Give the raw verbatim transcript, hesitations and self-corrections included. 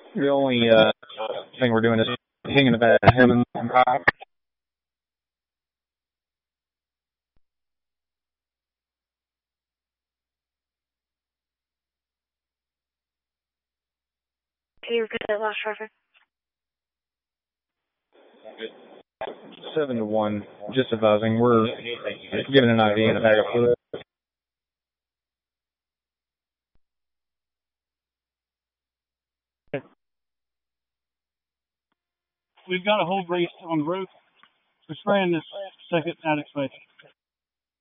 The only uh, thing we're doing is hanging the bag of heaven. You're good at last traffic. Seven to one, just advising. We're giving an I V and a bag of fluid. We've got a whole brace on the roof. We're spraying this second attic space.